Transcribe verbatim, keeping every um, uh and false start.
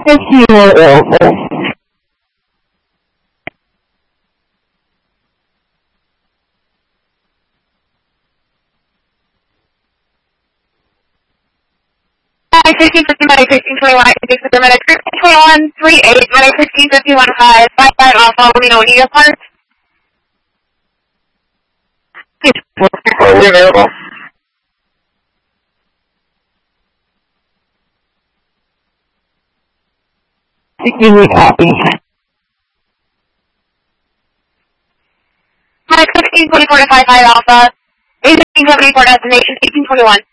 if you are available. Medic fifteen fifty, Medic fifteen twenty-one, six of the Medic fifteen twenty-one, three eight, Medic fifteen fifty-one, five, five five Alpha, let me know when you get parts. Are we available? Give me a copy. Medic fifteen twenty-four to five five Alpha, eight fifteen seventy-four destination, eighteen twenty-one.